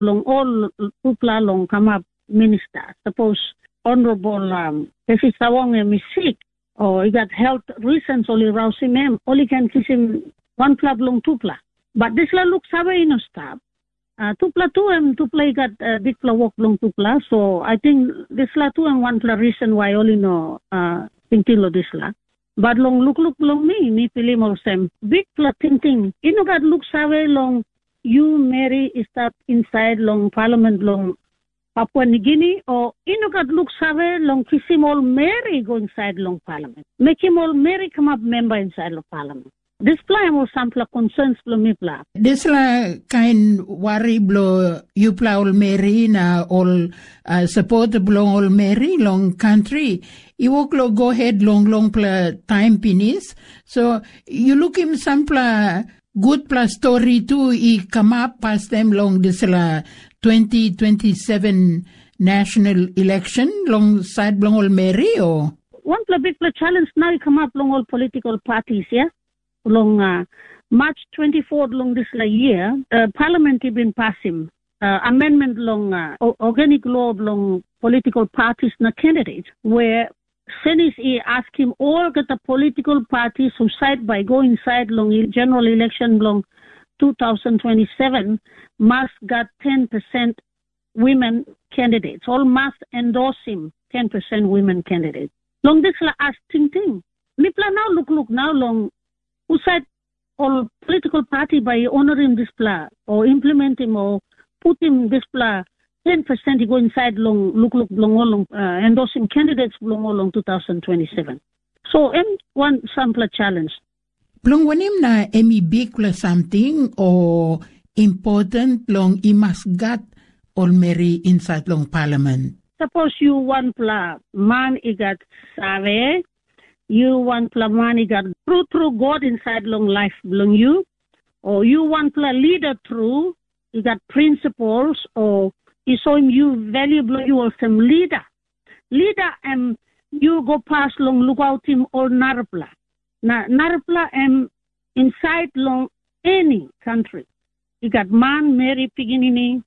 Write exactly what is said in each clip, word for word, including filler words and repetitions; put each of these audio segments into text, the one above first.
long all tupla long come up minister. Suppose Honorable um, Pefi Sawong is sick or he got health reasons only rouse him, only can kiss him one club long tupla. But this la looks away no stop. Uh, tupla two and tupla got uh, big pla walk long tupla. So I think this la two and one pla reason why only no uh thinking lo this la. But long look look long me, me feeling all same. Big pla thinking. You know got looks away long you Mary is that inside long parliament long Papua New Guinea or Inugat looks away long kiss him all Mary go inside long parliament. Make him all Mary come up member inside long parliament. This plan was some concerns for me. This la kind worry blow you pla all Mary na all uh, support blow all Mary long country. You walk lo go ahead long long pla time pinis. So you look him some pla good pla story too. He come up past them long this la twenty twenty-seven national election long side long all Mary or one pla big pla challenge now he come up long all political parties, yeah. Long uh, March twenty-fourth long this la year, uh, Parliament has been passing uh, amendment long uh, organic law long political parties na candidates where Senate is asking all the political parties who side by go inside long general election long two thousand twenty-seven must got ten percent women candidates. All must endorse him ten percent women candidates. Long this la asking thing. Mipla now look look now long. Who said all political party by honoring this plan or implement him or put him this plan ten percent he go inside long look look long long uh, endorsing candidates long long two thousand twenty-seven. So M one sample challenge. Long when him na emi big something or important long he must got all Mary inside long parliament. Suppose you one pla man he got save. You want pla money got through through God inside long life belong you, or you want pla leader through you got principles, or you saw him you valuable you are some leader, leader and you go past long look out him or narpla, na narpla and inside long any country you got man Mary Piginini,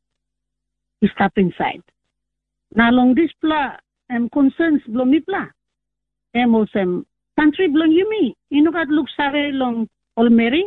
you stop inside. Now long this pla and concerns belong me pla, and also country belong you me. You know got look save long all Mary.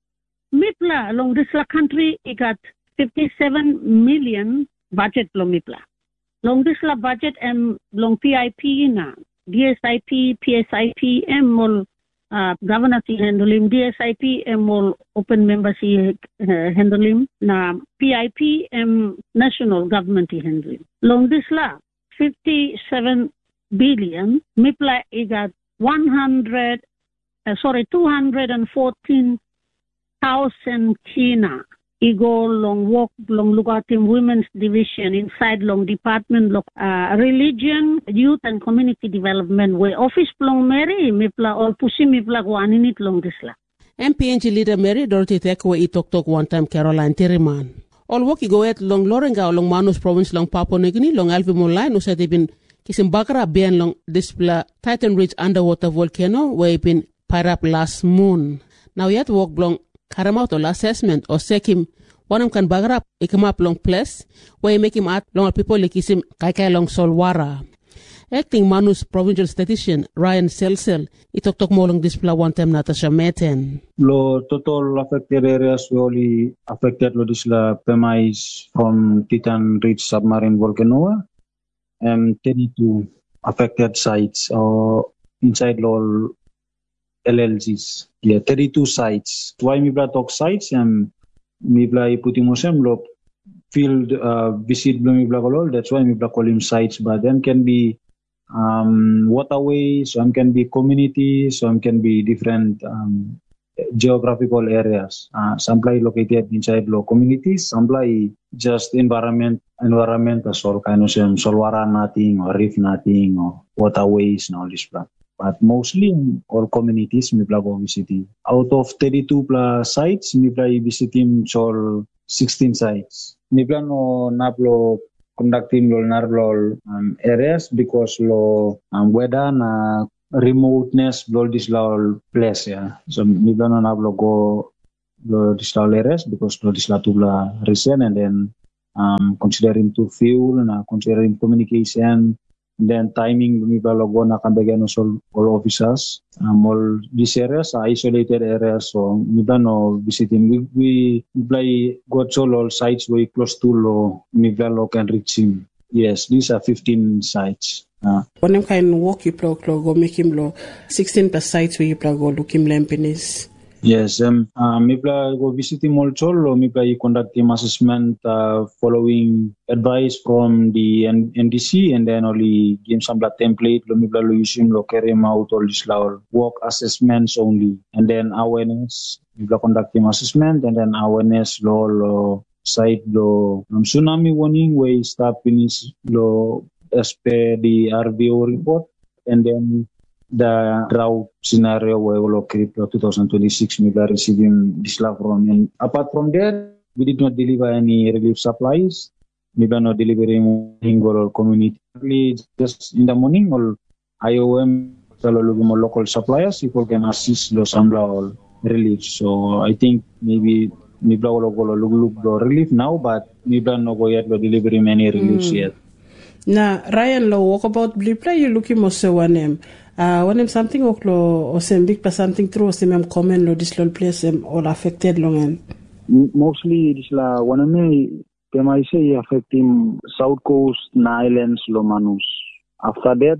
Mipla long this la country it got fifty-seven million budget long Mipla. Long this la budget and long P I P na D S I P, P S I P, and all uh, governor si handle him. D S I P and all open members si uh, handle him. Na P I P and national government si handle him. Long this la fifty-seven billion. Mipla it got one hundred, uh, sorry, two hundred fourteen thousand China. I go long walk long look at him women's division inside long department look uh, religion, youth and community development where office long Mary mipla or pushi mipla go aninit long this la. M P N G leader Mary Dorothy Tekwe I talk talk one time Caroline Terriman. All walk go at long Lorenga long Manus province long Papua New Guinea long Alvi Mulai no said been Kisim Bakra bien long display Titan Ridge underwater volcano where it been fired up last moon. Now yet walk long Karamauto assessment or sekim one can bagrap it come up long place where make him at long people like him kaikai long solwara. Acting Manus provincial statistician Ryan Selsel it talk talk more long display one time Natasha Meten. Lo total affected areas we only affected lo disla premise from Titan Ridge submarine volcano. Um, thirty-two affected sites or inside all L L Gs. Yeah, thirty-two sites. Why mi bla talk sites? Um, mi bla iputimosem lo field uh, visit bla mi bla kolol. That's why mi bla call him sites. But them can be um, waterways, some can be communities, some can be different um, geographical areas. Uh, some play located inside low communities, some play just environment, environment as all kind of some solwara nothing or reef nothing or waterways and all this stuff. But mostly all communities mi play go visiting. Out of thirty-two plus sites, mi play visiting all sixteen sites. Mi play no naplo conducting lo narlo um, areas because lo um, weather na remoteness lo this la place yeah. So mi play no naplo go lo this la areas because lo this la tubla recent and then um, considering to fuel, na considering communication, then timing mi balago na kambagan all, all officers. Um, all these areas are isolated areas, so mi no visiting. We we play go to all sites very close to lo mi can reach him. Yes, these are fifteen sites. Uh, When I'm kind of walk you plug go make him lo sixteen plus sites where you plug go look him lampinis. Yes, um, uh, mi play go visit him also, lo mi play conduct him assessment uh, following advice from the N- NDC, and then only give some blood template, lo mi play lo use him, lo carry him out all this law work assessments only, and then awareness, mi play conduct him assessment, and then awareness lo lo site lo um, tsunami warning where stop finish lo as per the R V O report, and then the drought scenario where we located twenty twenty-six we are receiving this love from. And apart from that, we did not deliver any relief supplies. We were not delivering or community. Just in the morning, or I O M, local suppliers, people can assist those or relief. So I think maybe we will look the relief now, but we will not go yet delivering any reliefs mm. yet. Na Ryan lo walk about blipla you looking mo se wanem. Uh, when I'm something oklo or some big something through or some common lo this little place um, all affected long mostly this la one me pemai say affecting south coast na islands lo manus. After that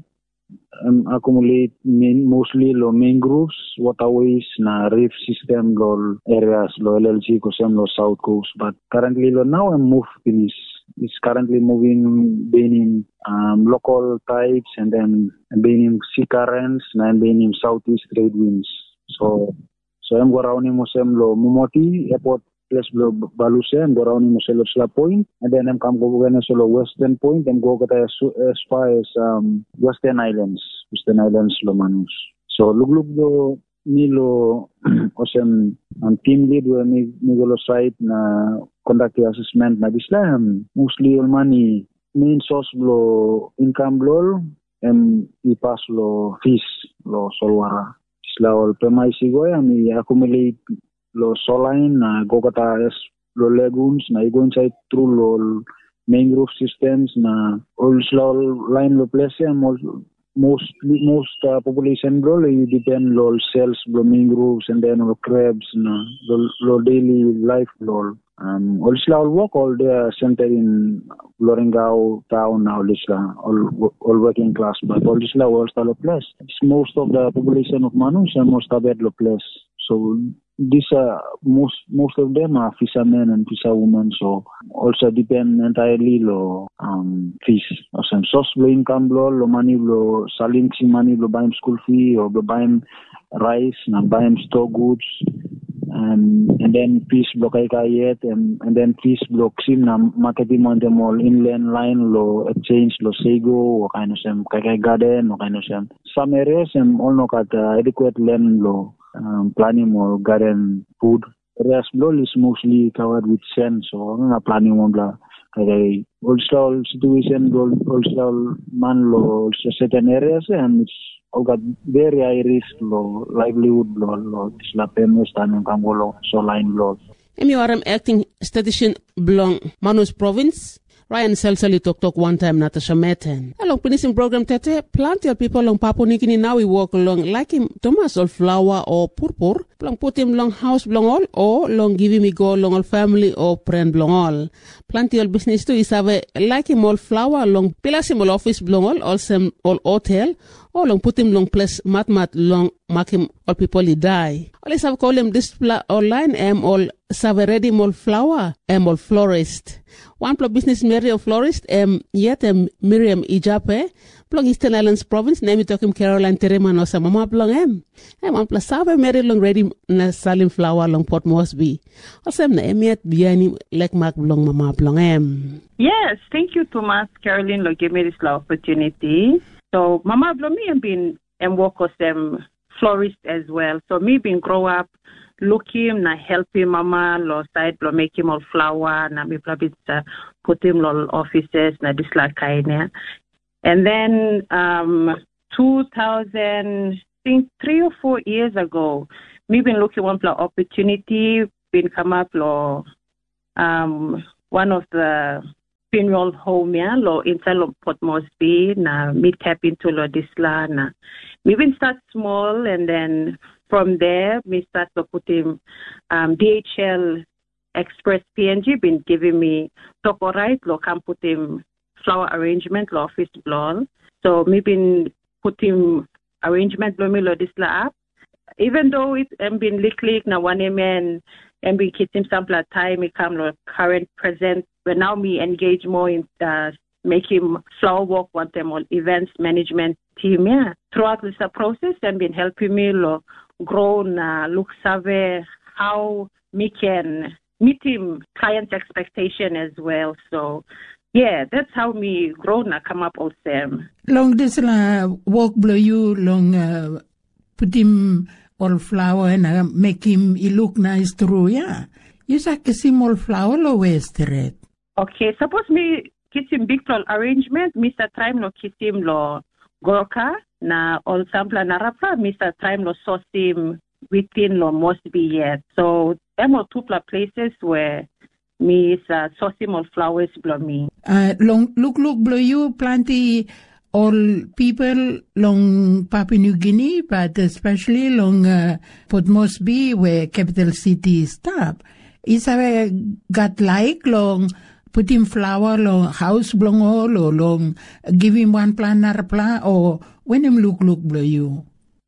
um, accumulate main, mostly lo mangroves, waterways na reef system lo areas lo L L G kosem lo south coast. But currently lo now I'm moved finish. It's currently moving, being in um, local tides and then being in sea currents and being in southeast trade winds. So, so I'm going around in Mosem lo Mumoti airport place lo Baluse. I'm going around in Mosela Point, and then I'm come go again solo Western Point and go as, as far as um, Western Islands, Western Islands lo Manus. So look look do Milo Osem um, team lead where me go site na conduct the assessment na Islam mostly all money main source lo income lo and ipas lo fees lo solwara isla all pemai sigo ya mi accumulate lo soline na go kata es lo lagoons na go inside through lo mangrove systems na all slow line lo place and most most uh, population bro you depend lo cells lo mangroves and then lo crabs na lo, lo daily life lo um all slow work all they center in Lorengau town now lisla all all working class but all this all style place it's most of the population of Manus and most of it lo place so this uh, most most of them are fishermen and fisherwomen, so also depend entirely lo um fish. Or some source lo income lo lo money lo selling money lo buying school fee or lo buying rice and buying store goods, and and then fish lo kai kayet and and then fish lo sim na marketing on them all inland line lo exchange lo sego or kind of some kai kai garden or kind of some some areas and all no kat uh, adequate land lo. Um, planning or garden food. Areas below is mostly covered with sand, so I'm not planning on the okay. Also, situation also man lo also certain areas and it's all got very high risk lo livelihood lo lo islapen stand kangolo so line lo. Emi waram acting statistician belong Manus province. Ryan Selseli talk talk one time Natasha Meten. Along finishing program tete, plenty of people along Papua New Guinea now we walk along like him Thomas or flower or purpur. Long put him long house belong all or long give him go long all family or friend belong all. Plenty of business too is have like him all flower long pilas him all office belong all all some all hotel or long put him long place mat mat long make him all people he die. Always have call him display online am all save ready all flower am all florist. One plot business Miriam florist um yet um, Miriam Ijape plong Eastern Islands province name talking Caroline Teremano sa mama plong em em one plus save Mary long ready na salim flower long Port Moresby asem na emiat biani like mark plong mama plong em. Yes, thank you Thomas Caroline lo give me this opportunity. So mama plong me have been and work with them florist as well. So me been grow up look him na help him mama lo side lo make him all flower na me probably uh, put him lo offices na this like kind. And then um two thousand I think three or four years ago me been looking one for opportunity been come up lo um one of the funeral home ya lo inside lo Port Moresby na me tap into lo disla na me even start small, and then from there me start to put him um, D H L Express P N G been giving me talk alright lo can put him flower arrangement lo office blow, so me been put him arrangement lo me lo disla up, even though it am been licklick na one man and we keep him sample time, we come to current present, but now me engage more in uh, make him flower walk one time on events management team, yeah. Throughout this process, and been helping me lo grow na look survey how me can meet him client's expectation as well. So yeah, that's how me grow na come up with them. Long this la walk blow you long uh, put him all flower and uh, make him he look nice through, yeah. You say kiss him all flower lo west red. Okay, suppose me kiss him big flower arrangement, Mister Time lo kiss him lo Goroka na all sample na rapa, Mister Time lo sauce him within lo Moresby yet. So them are two places where me is uh, sauce him all flowers blow me. Uh, long look look blow you plenty all people long Papua New Guinea, but especially long uh, Port Moresby, where capital city is top. Is a got like long put him flower long house blong all or long give him one plant another plant, or when him look look blow you.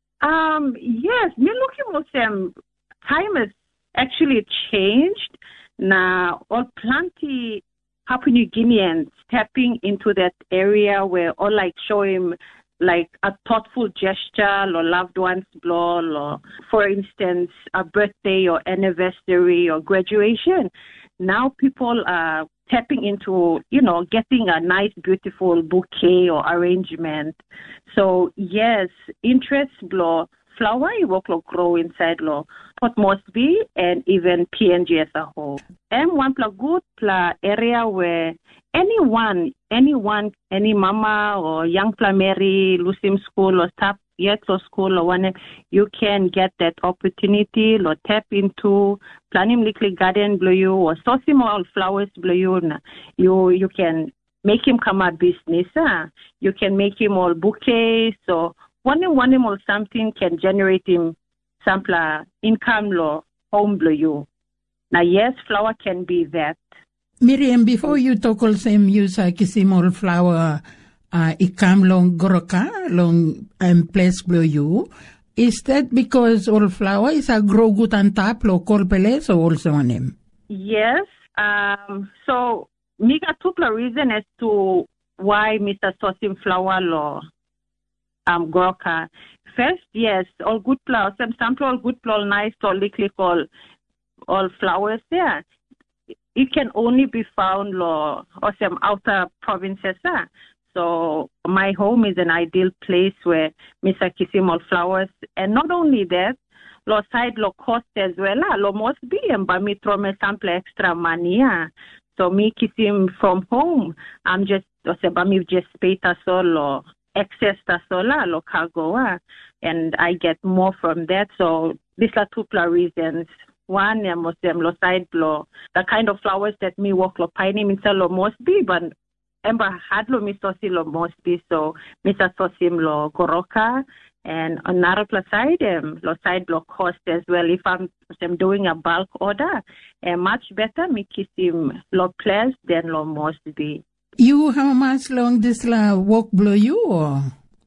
Um yes, me looking with them time has actually changed. Now all plenty Papua New Guineans stepping into that area where all like show him like a thoughtful gesture or loved ones blow, or for instance a birthday or anniversary or graduation. Now people are tapping into, you know, getting a nice beautiful bouquet or arrangement. So yes, interest blow flower you work lo grow inside lo Port Moresby and even P N G as a whole. And one pla good pla area where anyone, anyone, any mama or young pla Mary, Lusim school or tap yet or school or one, you can get that opportunity lo tap into planning likely garden blue you or sourcing all flowers blue you. You you can make him come out business. Huh? You can make him all bouquets. So one one him or something can generate him sample income law home blue you. Now yes, flower can be that. Miriam, before you talk all same use I kiss him all flower uh it come long Goroka long um place blue you. Is that because all flower is a grow good on top lo corpeles or also on him? Yes. Um so me got two reason as to why Mister Sosim flower law um Goroka. First, yes, all good flowers. Some sample all good flower nice or lickly all all flowers there. It can only be found law or some outer provinces. Huh? So my home is an ideal place where Mister Kisim all flowers, and not only that, lo side lo cost as well. Lo must be and but me throw me sample extra money. Huh? So me Kisim from home, I'm just or say but me just pay ta solo excess ta sola lo cargo, huh? And I get more from that. So these are two reasons. One, I must them lo side blow the kind of flowers that me work lo piney me lo must be, but Ember had lo me sosi lo must be, so Mister Sosim lo Goroka, and another plus side um lo side blow cost as well. If I'm, I'm doing a bulk order, and much better me kiss him lo place than lo must be. You how much long this la walk blow you or?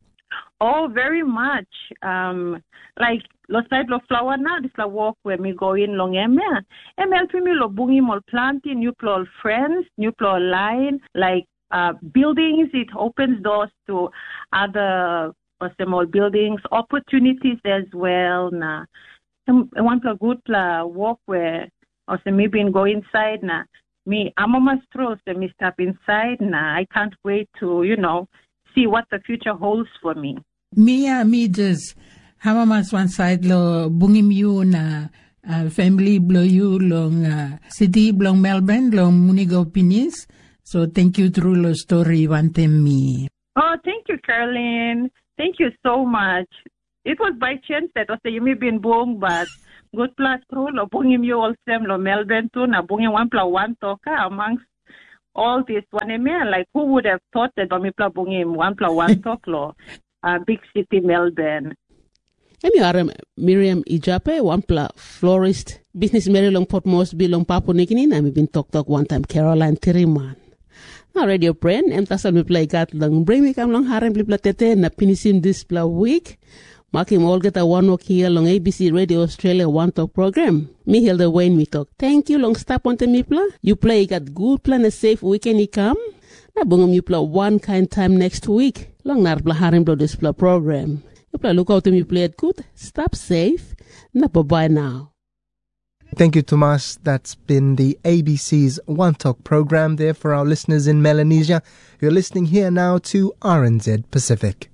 Oh, very much. Um, like lo side lo flower now, this la walk where me go in long em yeah. Em helping me lo bungi mol planting, new plo friends, new plo line, like uh buildings. It opens doors to other or small buildings, opportunities as well. Na, I want a good pla walk where or say maybe go inside na. Me, I'm on my stroll, so me step inside na. I can't wait to, you know, see what the future holds for me. Me, uh, me just hamamas one side lo bungim you na uh, family blow you long uh, city long Melbourne long Munigo Pinis. So thank you through lo story one time me. Oh, thank you, Caroline. Thank you so much. It was by chance that I say you may be in Boom, but good plus true, lo bungim you all sem lo Melbourne too, na bungim one plus one talker amongst all this one man. Like who would have thought that bami pla bungim one plus one talk lo, uh, big city Melbourne. Emi aram Miriam Ijape, one pla florist, business Mary long Port Moresby long Papua New Guinea, na mi bin talk talk one time Caroline Tiriman. Na radio friend, em tasal mi play gat lang bring me kam long harem pla tete na pinisim this pla week. Makim all get a one walk here long A B C Radio Australia One Talk program. Me Hilda Wayne me talk. Thank you long stop on te mi pla. You play got good plan a safe weekend you come. Na bungam you pla one kind time next week. Long nar pla harem do this pla program. You play look out to me play it good. Stop safe. Na bye now. Thank you, Tomas. That's been the A B C's One Talk program there for our listeners in Melanesia. You're listening here now to R N Z Pacific.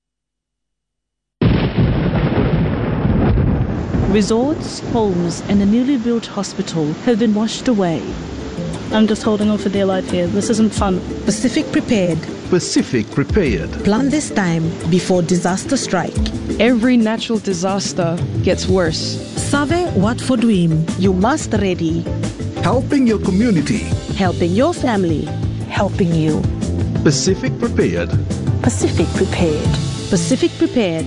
Resorts, homes and a newly built hospital have been washed away. I'm just holding on for dear life here. This isn't fun. Pacific Prepared. Pacific Prepared. Plan this time before disaster strike. Every natural disaster gets worse. Save what for dream. You must ready. Helping your community. Helping your family. Helping you. Pacific Prepared. Pacific Prepared. Pacific Prepared.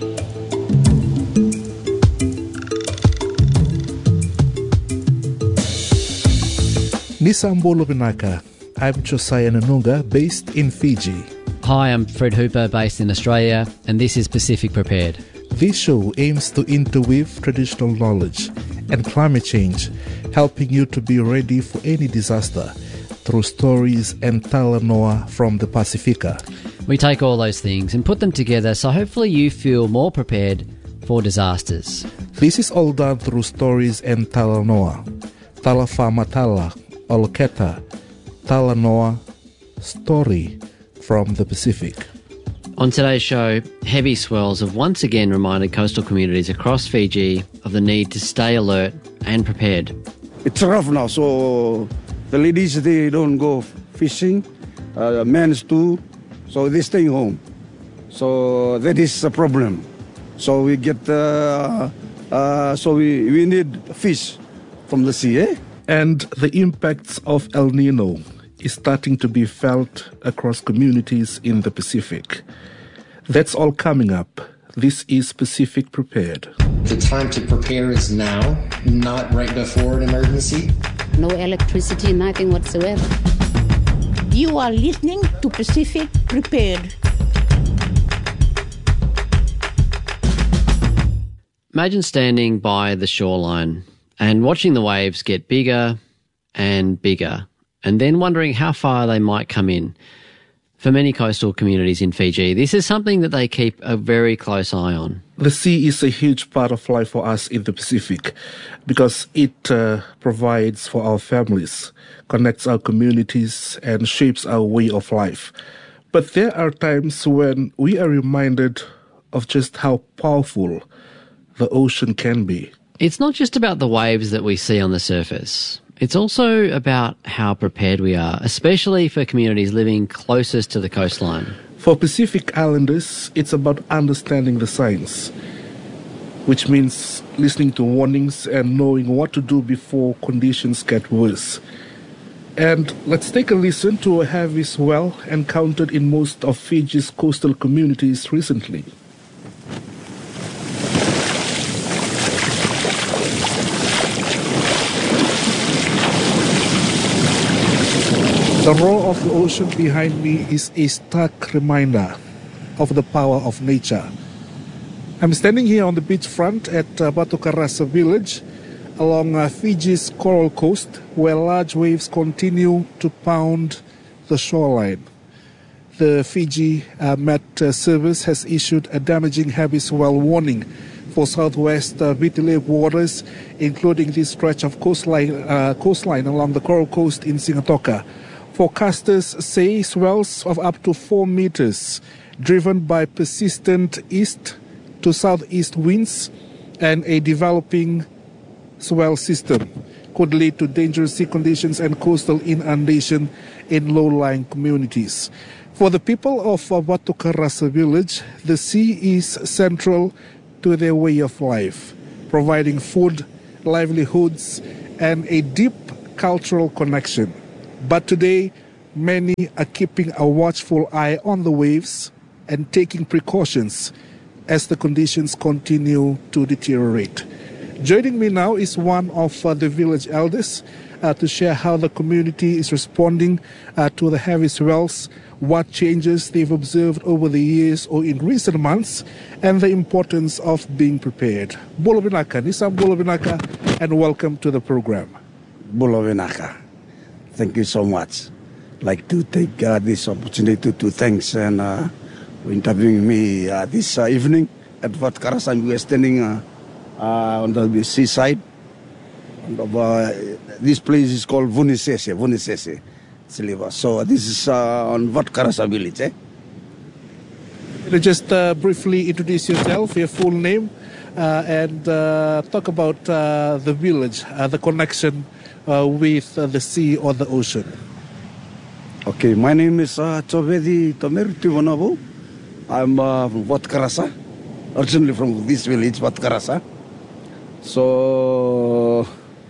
Nisambolo Binaka. I'm Josiah Nanunga, based in Fiji. Hi, I'm Fred Hooper, based in Australia, and this is Pacific Prepared. This show aims to interweave traditional knowledge and climate change, helping you to be ready for any disaster through stories and talanoa from the Pacifica. We take all those things and put them together so hopefully you feel more prepared for disasters. This is all done through stories and talanoa. Talafamatala, Oloketa, Talanoa, story from the Pacific. On today's show, heavy swells have once again reminded coastal communities across Fiji of the need to stay alert and prepared. It's rough now, so the ladies, they don't go fishing, uh, men too, so they stay home. So that is a problem. So we get, uh, uh, so we, we need fish from the sea, eh? And the impacts of El Nino is starting to be felt across communities in the Pacific. That's all coming up. This is Pacific Prepared. The time to prepare is now, not right before an emergency. No electricity, nothing whatsoever. You are listening to Pacific Prepared. Imagine standing by the shoreline and watching the waves get bigger and bigger, and then wondering how far they might come in. For many coastal communities in Fiji, this is something that they keep a very close eye on. The sea is a huge part of life for us in the Pacific because it uh, provides for our families, connects our communities, and shapes our way of life. But there are times when we are reminded of just how powerful the ocean can be. It's not just about the waves that we see on the surface. It's also about how prepared we are, especially for communities living closest to the coastline. For Pacific Islanders, it's about understanding the signs, which means listening to warnings and knowing what to do before conditions get worse. And let's take a listen to a heavy swell encountered in most of Fiji's coastal communities recently. The roar of the ocean behind me is a stark reminder of the power of nature. I'm standing here on the beachfront at uh, Batu Karasa village along uh, Fiji's coral coast, where large waves continue to pound the shoreline. The Fiji uh, Met uh, Service has issued a damaging heavy swell warning for southwest uh, Viti Lake waters, including this stretch of coastline, uh, coastline along the coral coast in Sigatoka. Forecasters say swells of up to four meters, driven by persistent east to southeast winds and a developing swell system, could lead to dangerous sea conditions and coastal inundation in low-lying communities. For the people of Batu Karasa village, the sea is central to their way of life, providing food, livelihoods, and a deep cultural connection. But today, many are keeping a watchful eye on the waves and taking precautions as the conditions continue to deteriorate. Joining me now is one of uh, the village elders uh, to share how the community is responding uh, to the heavy swells, what changes they've observed over the years or in recent months, and the importance of being prepared. Bolo Vinaka, Nisam Bolo Vinaka, and welcome to the program. Bolo Vinaka, thank you so much. I'd like to take uh, this opportunity to thanks and uh, for interviewing me uh, this uh, evening at Wat Karasan. We are standing uh, uh, on the seaside. And, uh, this place is called Vunisese, Vunisese. So this is uh, on Wat Karasa village. Eh? Can you just uh, briefly introduce yourself, your full name, uh, and uh, talk about uh, the village, uh, the connection uh, with uh, the sea or the ocean? Okay, my name is uh, Chobedi Tomer Tivonabo. I'm uh, from Wat Karasa, originally from this village, Wat Karasa. So...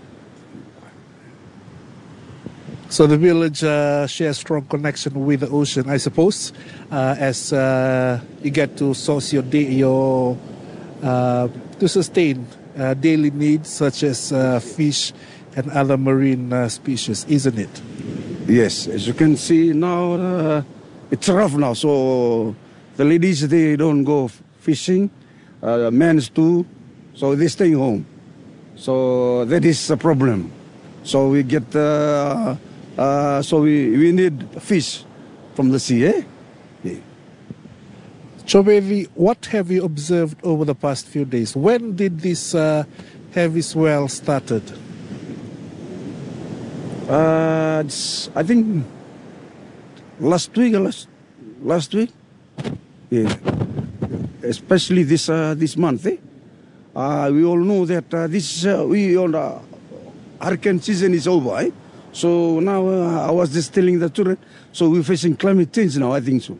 So the village uh, shares strong connection with the ocean, I suppose, uh, as uh, you get to source your day, your uh, to sustain uh, daily needs such as uh, fish and other marine uh, species, isn't it? Yes, as you can see now, uh, it's rough now. So the ladies, they don't go fishing, uh, men too, so they stay home. So that is a problem. So we get. Uh, Uh, so we, we need fish from the sea, eh? Yeah. Chobedi, what have you observed over the past few days? When did this uh, heavy swell started? Uh, it's, I think last week, last last week, yeah. Especially this uh, this month, eh? Uh, we all know that uh, this uh, we on the hurricane season is over, eh? So now uh, I was just telling the children, so we're facing climate change now, I think so.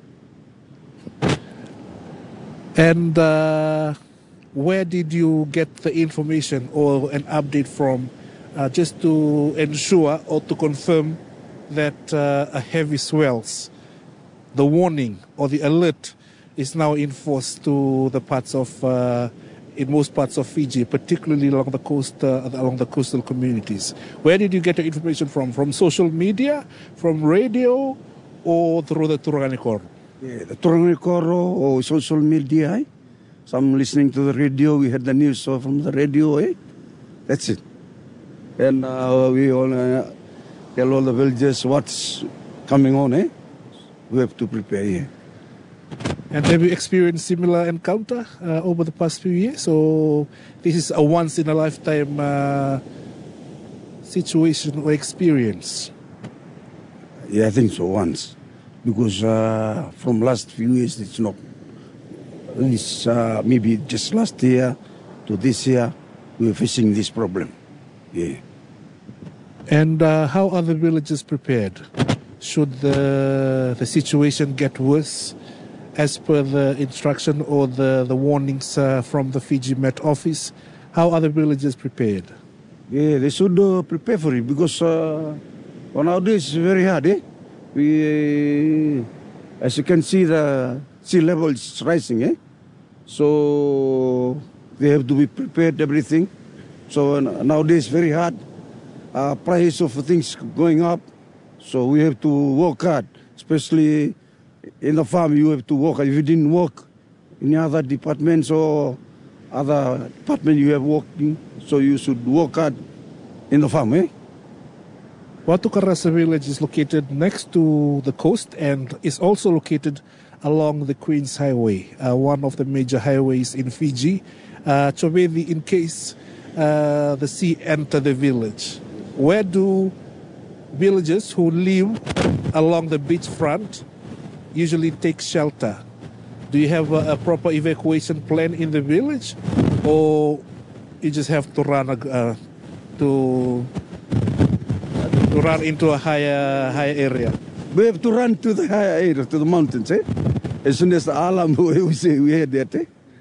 And uh, where did you get the information or an update from uh, just to ensure or to confirm that uh, a heavy swells, the warning or the alert is now enforced to the parts of uh, in most parts of Fiji, particularly along the coast, uh, along the coastal communities. Where did you get your information from? From social media, from radio, or through the Turangani Koro? Yeah, the Turangani Koro or social media. Eh? Some listening to the radio, we heard the news so from the radio. Eh? That's it. And uh, we all uh, tell all the villagers what's coming on. Eh? We have to prepare here. Yeah. And have you experienced similar encounter uh, over the past few years? So this is a once-in-a-lifetime uh, situation or experience? Yeah, I think so, once. Because uh, from last few years, it's not. It's uh, maybe just last year to this year, we're facing this problem. Yeah. And uh, how are the villagers prepared? Should the, the situation get worse? As per the instruction or the, the warnings uh, from the Fiji Met Office, how are the villagers prepared? Yeah, they should uh, prepare for it because uh, well, nowadays it's very hard. Eh? We, uh, as you can see, the sea level is rising. Eh? So they have to be prepared, everything. So uh, nowadays it's very hard. Uh, price of things going up. So we have to work hard, especially in the farm. You have to work. If you didn't work in other departments or other department you have working, so you should work hard in the farm, eh? Watu Karasa village is located next to the coast and is also located along the Queen's Highway, uh, one of the major highways in Fiji. Uh, Chobedi, in case uh, the sea enter the village, where do villagers who live along the beachfront usually take shelter? Do you have a, a proper evacuation plan in the village, or you just have to run uh, to to run into a higher higher area? We have to run to the higher area, to the mountains, eh? As soon as the alarm we say we heard that, eh?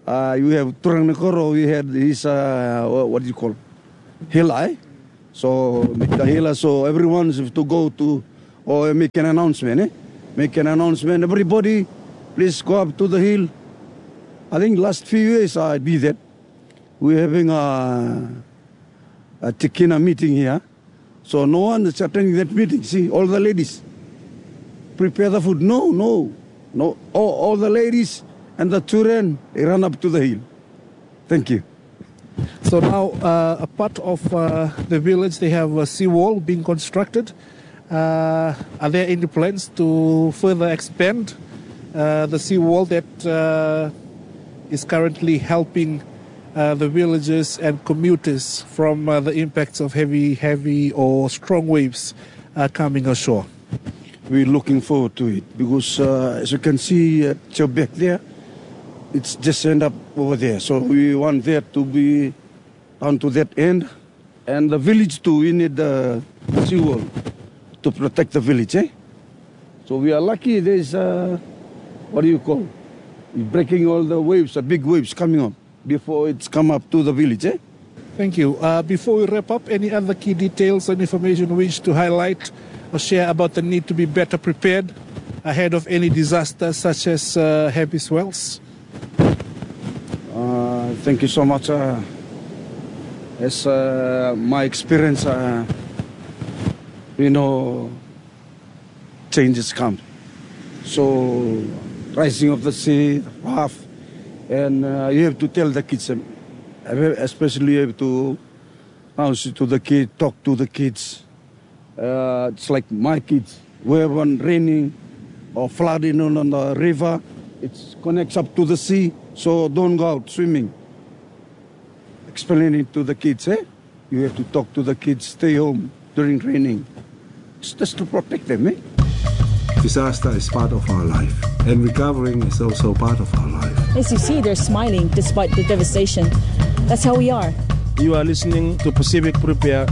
Uh, you have Turanakoro, we had his, uh, what do you call, Hila, eh? So make the Hila, so everyone has to go to, or make an announcement, eh? Make an announcement, everybody, please go up to the hill. I think last few years I be there. We're having a, a Tikina meeting here. So no one is attending that meeting. See, all the ladies prepare the food. No, no, no. All, all the ladies and the children, they run up to the hill. Thank you. So now, uh, a part of uh, the village, they have a seawall being constructed. Uh, are there any plans to further expand uh, the seawall that uh, is currently helping uh, the villagers and commuters from uh, the impacts of heavy, heavy or strong waves uh, coming ashore? We're looking forward to it because, uh, as you can see at your back there, it's just end up over there. So we want that to be down to that end. And the village too, we need the seawall to protect the village, eh? So we are lucky there's, uh, what do you call, breaking all the waves, the big waves coming up before it's come up to the village, eh? Thank you. Uh, before we wrap up, any other key details and information you wish to highlight or share about the need to be better prepared ahead of any disaster such as uh, heavy swells? Uh, thank you so much. Uh, as uh, my experience, uh, you know, changes come. So, rising of the sea, rough, and uh, you have to tell the kids, um, especially you have to answer to the kids, talk to the kids. Uh, it's like my kids, wherever raining or flooding on the river, it connects up to the sea, so don't go out swimming. Explaining to the kids, eh? You have to talk to the kids, stay home during raining. It's just to protect them, eh? Disaster is part of our life, and recovering is also part of our life. As you see, they're smiling despite the devastation. That's how we are. You are listening to Pacific Prepare.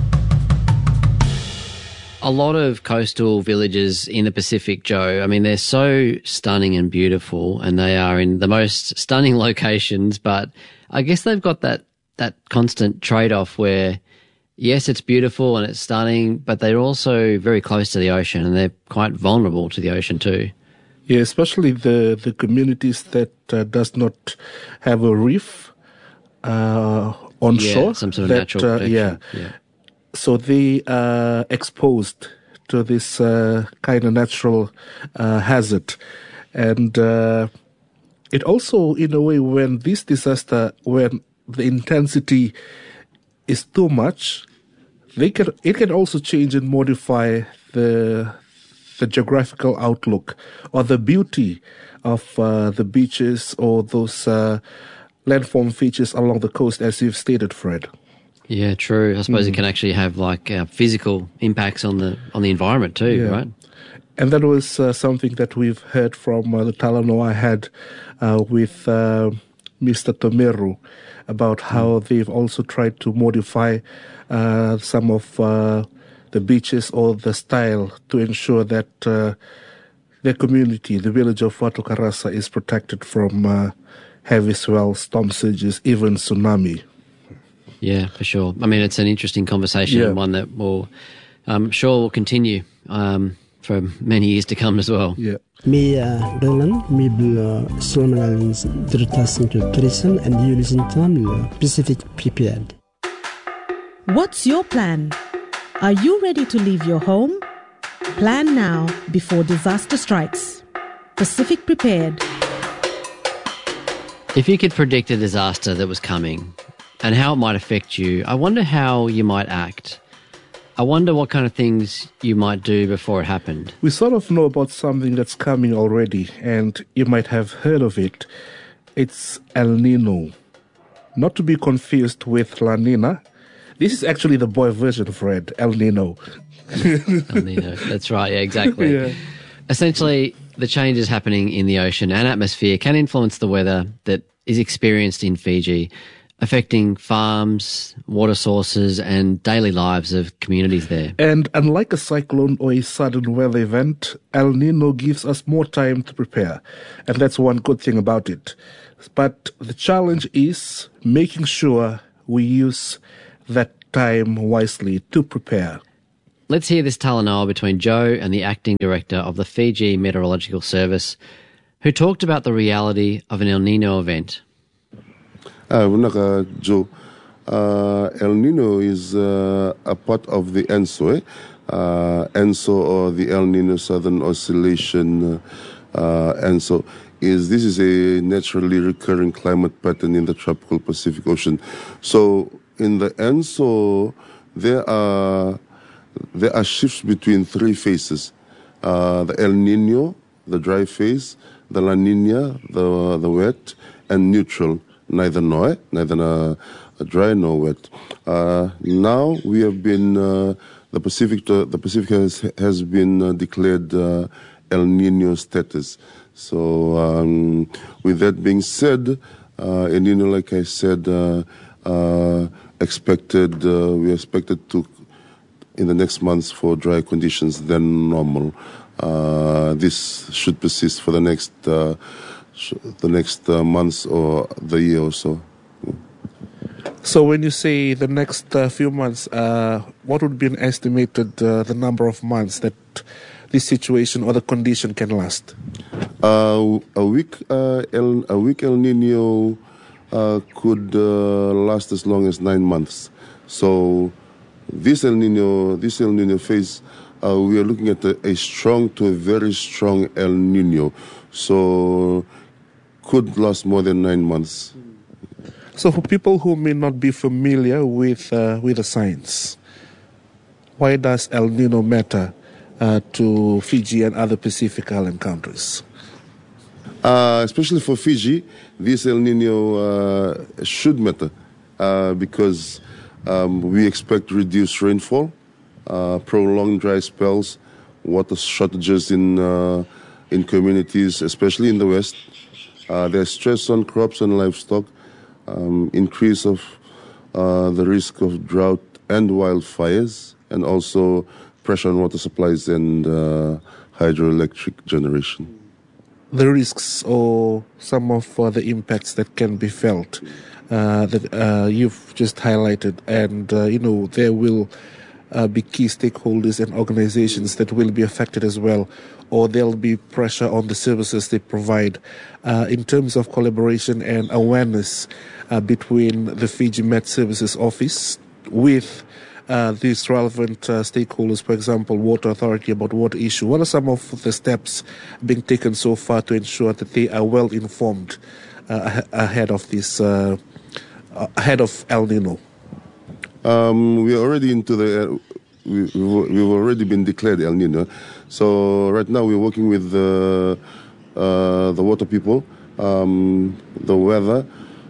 A lot of coastal villages in the Pacific, Joe, I mean, they're so stunning and beautiful, and they are in the most stunning locations, but I guess they've got that, that constant trade-off where, yes, it's beautiful and it's stunning, but they're also very close to the ocean, and they're quite vulnerable to the ocean too. Yeah, especially the, the communities that uh, does not have a reef uh, on yeah, shore. some sort of that, natural uh, protection. yeah. yeah. So they are exposed to this uh, kind of natural uh, hazard. And uh, it also, in a way, when this disaster, when the intensity is too much, they can it can also change and modify the the geographical outlook or the beauty of uh, the beaches or those uh, landform features along the coast, as you've stated, Fred. Yeah, true. I suppose Mm. it can actually have like uh, physical impacts on the on the environment too, Yeah. right? And that was uh, something that we've heard from uh, the Talanoa I had uh, with uh, Mister Tomeru about how they've also tried to modify uh, some of uh, the beaches or the style to ensure that uh, their community, the village of Watu Karasa, is protected from uh, heavy swells, storm surges, even tsunami. Yeah, for sure. I mean, it's an interesting conversation Yeah. and one that will, I'm sure will continue um, for many years to come as well. Yeah. Me, Roland, me bla Solomon Dritas into Prison, and you listen to Pacific Prepared. What's your plan? Are you ready to leave your home? Plan now before disaster strikes. Pacific Prepared. If you could predict a disaster that was coming and how it might affect you, I wonder how you might act. I wonder what kind of things you might do before it happened. We sort of know about something that's coming already, and you might have heard of it. It's El Nino. Not to be confused with La Nina. This is actually the boy version, Fred. El Nino. El Nino. That's right, yeah, exactly. Yeah. Essentially, the changes happening in the ocean and atmosphere can influence the weather that is experienced in Fiji. affecting farms, water sources, and daily lives of communities there. And unlike a cyclone or a sudden weather event, El Nino gives us more time to prepare. And that's one good thing about it. But the challenge is making sure we use that time wisely to prepare. Let's hear this talanoa between Joe and the acting director of the Fiji Meteorological Service, who talked about the reality of an El Nino event. Uh, Joe, uh, El Nino is uh, a part of the ENSO, eh? uh, ENSO or the El Nino Southern Oscillation. Uh, ENSO is this is a naturally recurring climate pattern in the tropical Pacific Ocean. So in the ENSO, there are there are shifts between three phases: uh, the El Nino, the dry phase, the La Nina, the the wet, and neutral. Neither no, neither uh, dry nor wet. Uh, now we have been uh, the Pacific. Uh, the Pacific has has been uh, declared uh, El Nino status. So um, with that being said, uh, El Nino, like I said, uh, uh, expected uh, we expected to in the next months for dry conditions than normal. Uh, this should persist for the next. Uh, the next uh, months or the year or so. So when you say the next uh, few months, uh, what would be an estimated uh, the number of months that this situation or the condition can last? Uh, a week, uh, El, a week El Nino uh, could uh, last as long as nine months. So this El Nino, this El Nino phase, uh, we are looking at a, a strong to a very strong El Nino. So could last more than nine months. So for people who may not be familiar with uh, with the science, why does El Nino matter uh, to Fiji and other Pacific Island countries? Uh, especially for Fiji, this El Nino uh, should matter uh, because um, we expect reduced rainfall, uh, prolonged dry spells, water shortages in uh, in communities, especially in the West. Uh, there's stress on crops and livestock, um, increase of uh, the risk of drought and wildfires, and also pressure on water supplies and uh, hydroelectric generation. The risks or some of uh, the impacts that can be felt uh, that uh, you've just highlighted, and uh, you know there will uh, be key stakeholders and organizations that will be affected as well, or there'll be pressure on the services they provide uh, in terms of collaboration and awareness uh, between the Fiji Met Services Office with uh, these relevant uh, stakeholders, for example, Water Authority about water issue. What are some of the steps being taken so far to ensure that they are well informed uh, ahead of this, uh, ahead of El Nino? Um, we are already into the, uh, we, we've already been declared El Nino. So right now we're working with the, uh, the water people, um, the weather.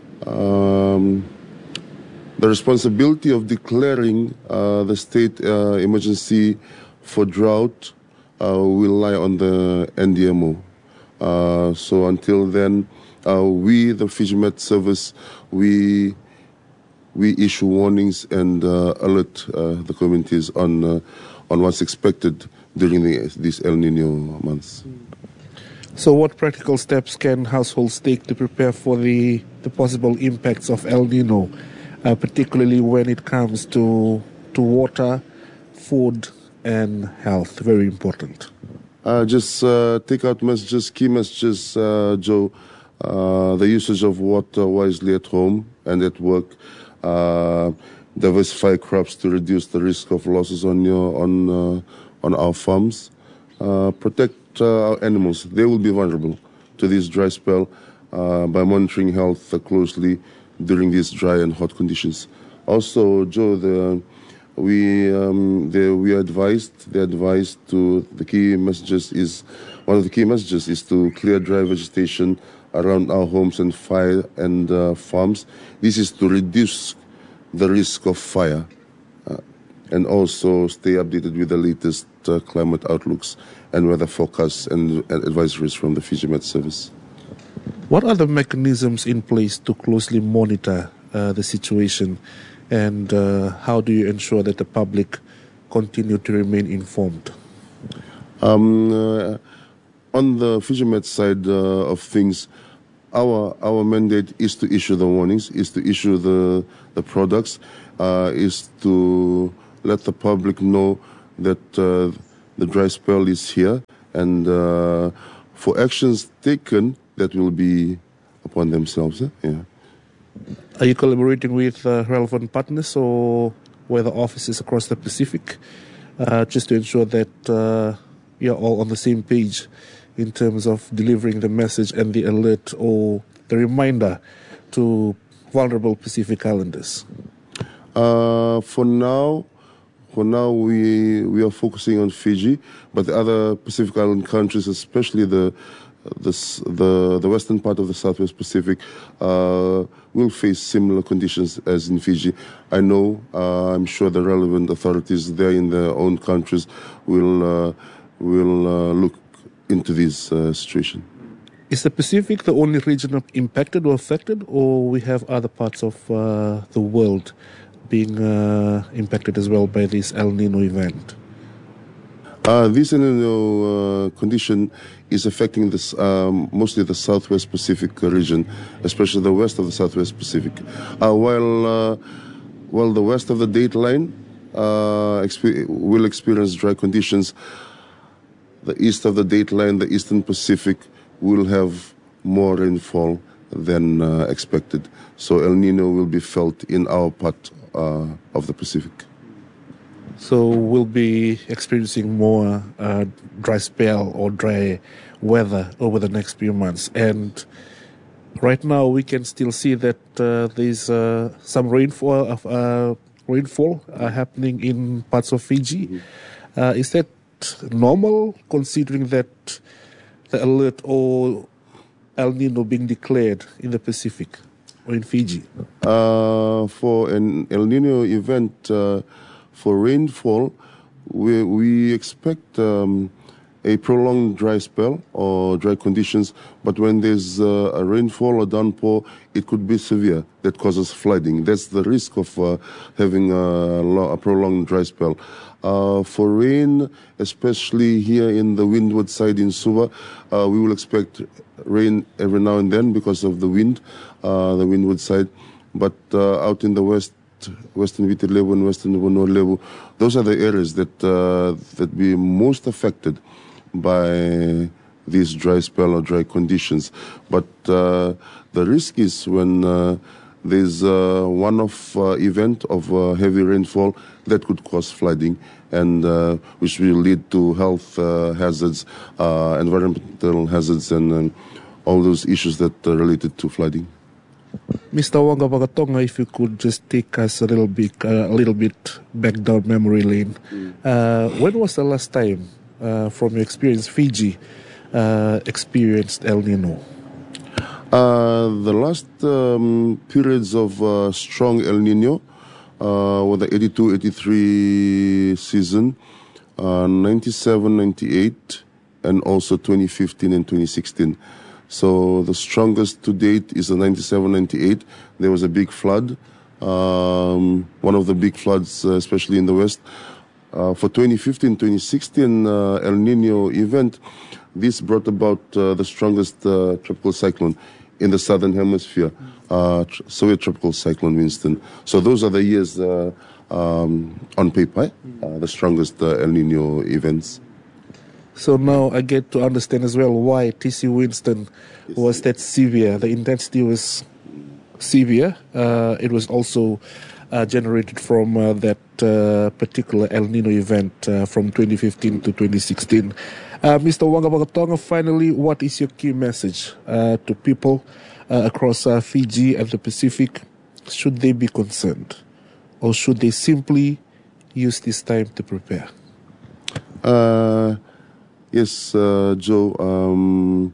Um, the responsibility of declaring uh, the state uh, emergency for drought uh, will lie on the N D M O. Uh, so until then, uh, we, the Fiji Met Service, we we issue warnings and uh, alert uh, the communities on uh, on what's expected during the, these El Nino months. So what practical steps can households take to prepare for the, the possible impacts of El Nino, uh, particularly when it comes to to water, food, and health? Very important. Uh, just uh, take out messages, key messages, uh, Joe. Uh, the usage of water wisely at home and at work. Uh, diversify crops to reduce the risk of losses on your on uh, on our farms. Uh, protect uh, our animals; they will be vulnerable to this dry spell uh, by monitoring health uh, closely during these dry and hot conditions. Also, Joe, the, we um, the, we are advised. The advised to the key messages is one of the key messages is to clear dry vegetation around our homes and fire and uh, farms. This is to reduce the risk of fire uh, and also stay updated with the latest uh, climate outlooks and weather forecasts and, and advisories from the Fiji Met Service. What are the mechanisms in place to closely monitor uh, the situation, and uh, how do you ensure that the public continue to remain informed? Um, uh, on the FijiMed side uh, of things, our our mandate is to issue the warnings, is to issue the the products, uh, is to let the public know that uh, the dry spell is here, and uh, for actions taken that will be upon themselves. Eh? Yeah. Are you collaborating with uh, relevant partners or weather offices across the Pacific, uh, just to ensure that uh, you're all on the same page in terms of delivering the message and the alert or the reminder to vulnerable Pacific Islanders? Uh, for now, for now we we are focusing on Fiji, but the other Pacific Island countries, especially the the the, the western part of the Southwest Pacific, uh, will face similar conditions as in Fiji. I know, uh, I'm sure the relevant authorities there in their own countries will uh, will uh, look into this uh, situation. Is the Pacific the only region impacted or affected, or we have other parts of uh, the world being uh, impacted as well by this El Nino event? Uh, this El Nino uh, condition is affecting this, um, mostly the Southwest Pacific region, especially the west of the Southwest Pacific. Uh, while uh, while the west of the dateline uh, exp- will experience dry conditions, the east of the dateline, the Eastern Pacific, will have more rainfall than uh, expected. So El Nino will be felt in our part uh, of the Pacific. So we'll be experiencing more uh, dry spell or dry weather over the next few months. And right now we can still see that uh, there's uh, some rainfall of uh, rainfall uh, happening in parts of Fiji. Mm-hmm. Uh, is that normal, considering that the alert or El Nino being declared in the Pacific or in Fiji? Uh, for an El Nino event, uh, for rainfall, we, we expect um, a prolonged dry spell or dry conditions, but when there's uh, a rainfall or downpour, it could be severe. That causes flooding. That's the risk of uh, having a, lo- a prolonged dry spell. Uh, for rain, especially here in the windward side in Suva, uh, we will expect rain every now and then because of the wind, uh, the windward side. But uh, out in the west, Western Viti Levu and Western Vanua Levu, those are the areas that uh, that be most affected by these dry spell or dry conditions. But uh, the risk is when uh, there's a one-off uh, event of uh, heavy rainfall that could cause flooding, and uh, which will lead to health uh, hazards, uh, environmental hazards, and, and all those issues that are related to flooding. Mister Wanga Wakatonga, if you could just take us a little bit, uh, a little bit back down memory lane. Mm. Uh, when was the last time, uh, from your experience, Fiji uh, experienced El Nino? Uh, the last um, periods of uh, strong El Nino uh, were the eighty-two eighty-three season, uh, ninety-seven ninety-eight, and also twenty fifteen and twenty sixteen. So the strongest to date is the ninety-seven ninety-eight. There was a big flood, um, one of the big floods, uh, especially in the west. Uh, for twenty fifteen twenty sixteen uh, El Nino event, this brought about uh, the strongest uh, tropical cyclone in the southern hemisphere, uh, tr- Soviet tropical cyclone Winston. So those are the years uh, um, on paper, uh, the strongest uh, El Nino events. So now I get to understand as well why T C Winston was that severe. The intensity was severe. Uh, it was also uh, generated from uh, that uh, particular El Nino event uh, from twenty fifteen to twenty sixteen. Uh, Mister Wanga Wakatonga, finally, what is your key message uh, to people uh, across uh, Fiji and the Pacific? Should they be concerned, or should they simply use this time to prepare? Uh, yes, uh, Joe. Um,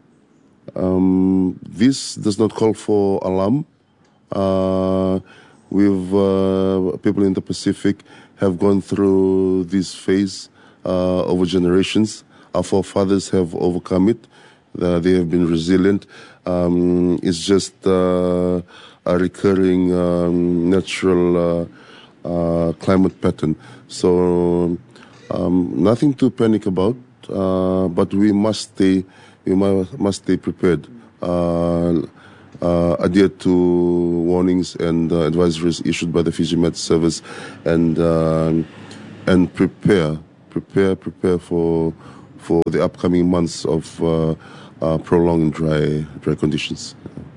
um, this does not call for alarm. Uh, we've uh, people in the Pacific have gone through this phase uh, over generations. Our forefathers have overcome it. Uh, they have been resilient. Um, it's just uh, a recurring um, natural uh, uh, climate pattern. So um, nothing to panic about, uh, but we must stay, we must, must stay prepared. Uh, uh, adhere to warnings and uh, advisories issued by the Fiji Met Service, and uh, and prepare, prepare, prepare for for the upcoming months of uh, uh, prolonged dry dry conditions.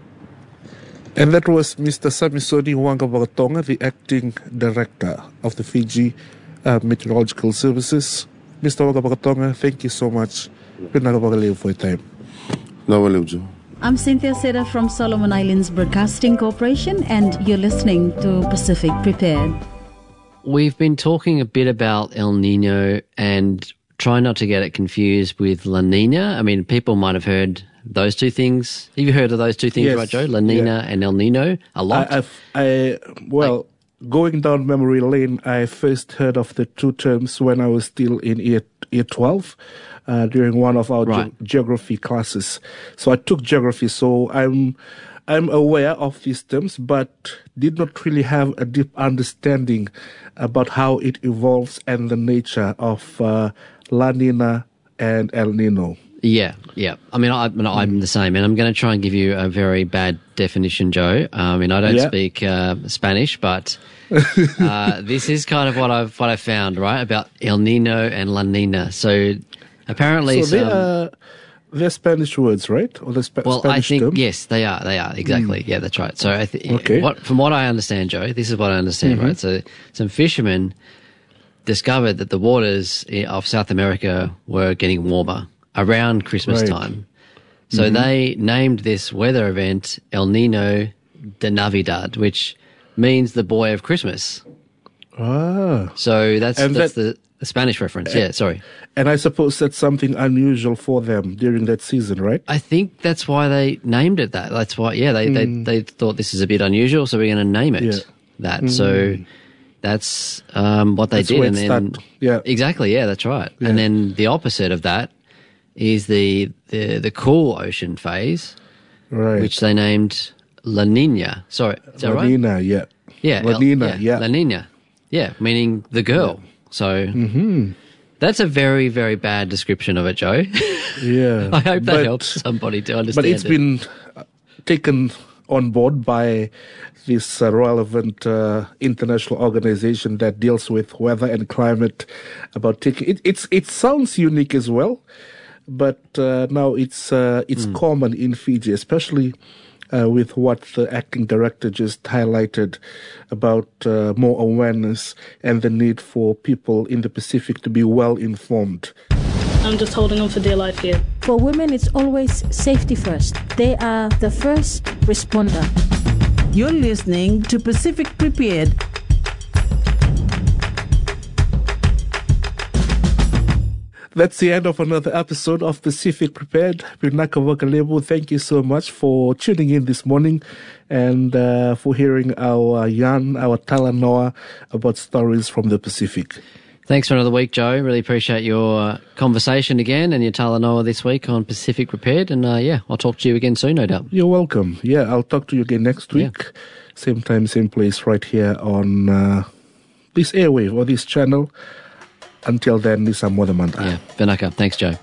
And that was Mister Samisoni Wangabagatonga, the acting director of the Fiji uh, Meteorological Services. Mister Wangabagatonga, thank you so much for your time. No, Joe. I'm Cynthia Seda from Solomon Islands Broadcasting Corporation, and you're listening to Pacific Prepared. We've been talking a bit about El Nino and try not to get it confused with La Nina. I mean, people might have heard those two things. Have you heard of those two things, yes. right, Joe? La Nina yeah. and El Nino a lot? I, I've, I Well, like, going down memory lane, I first heard of the two terms when I was still in year, year twelve. Uh, during one of our right. ge- geography classes. So I took geography, so I'm I'm aware of these terms, but did not really have a deep understanding about how it evolves and the nature of uh, La Nina and El Nino. Yeah, yeah. I mean, I, I'm the same, and I'm going to try and give you a very bad definition, Joe. I mean, I don't yeah. speak uh, Spanish, but uh, this is kind of what I've what I found, right, about El Nino and La Nina. So apparently, so some, they are, they're Spanish words, right? Or the Sp- well, Spanish I think term? yes, they are. They are exactly. Mm. Yeah, that's right. So, I th- okay. what, from what I understand, Joe, this is what I understand, mm-hmm. right? So, some fishermen discovered that the waters of South America were getting warmer around Christmas right. time. So mm-hmm. they named this weather event El Nino de Navidad, which means the boy of Christmas. Ah. So that's and that's that, the, the Spanish reference. And, yeah, sorry. And I suppose that's something unusual for them during that season, right? I think that's why they named it that. That's why, yeah, they, mm. they, they thought this is a bit unusual, so we're going to name it yeah. that. Mm. So that's um, what they that's did. Where and it then, started. Yeah. Exactly, yeah, that's right. Yeah. And then the opposite of that is the, the, the cool ocean phase, right. which they named La Nina. Sorry, is that La right? Nina, yeah. Yeah, La El, Nina, yeah, yeah. La Nina, yeah, meaning the girl. Yeah. So mm-hmm. that's a very, very bad description of it, Joe. Yeah. I hope that but, helps somebody to understand But it's it. been taken on board by this uh, relevant uh, international organization that deals with weather and climate. About taking it, it's it sounds unique as well, but uh, now it's uh, it's mm. common in Fiji, especially uh, with what the acting director just highlighted about uh, more awareness and the need for people in the Pacific to be well informed. I'm just holding on for dear life here. For women, it's always safety first. They are the first responder. You're listening to Pacific Prepared. That's the end of another episode of Pacific Prepared. Pinaka Wakalebo, thank you so much for tuning in this morning and uh, for hearing our yarn, our talanoa about stories from the Pacific. Thanks for another week, Joe. Really appreciate your conversation again and your talanoa this week on Pacific Prepared. And uh, yeah, I'll talk to you again soon, no doubt. You're welcome. Yeah, I'll talk to you again next week. Yeah. Same time, same place, right here on uh, this airwave or this channel. Until then, Nisa Modamanta. Yeah, Vinaka. Thanks, Joe.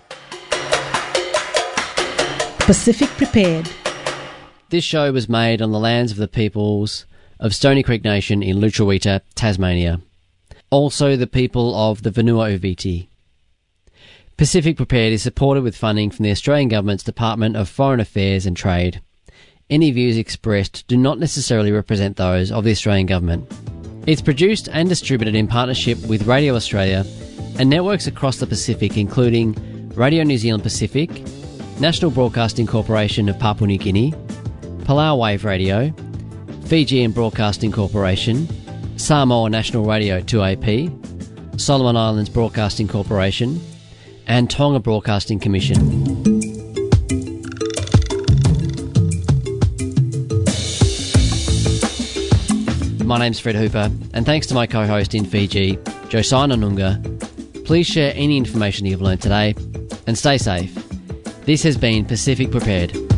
Pacific Prepared. This show was made on the lands of the peoples of Stony Creek Nation in Lutruwita, Tasmania. Also the people of the Vanua-Uviti. Pacific Prepared is supported with funding from the Australian Government's Department of Foreign Affairs and Trade. Any views expressed do not necessarily represent those of the Australian Government. It's produced and distributed in partnership with Radio Australia and networks across the Pacific, including Radio New Zealand Pacific, National Broadcasting Corporation of Papua New Guinea, Palau Wave Radio, Fijian Broadcasting Corporation, Samoa National Radio two A P, Solomon Islands Broadcasting Corporation, and Tonga Broadcasting Commission. My name's Fred Hooper, and thanks to my co-host in Fiji, Josiah Nunga. Please share any information you've learned today, and stay safe. This has been Pacific Prepared.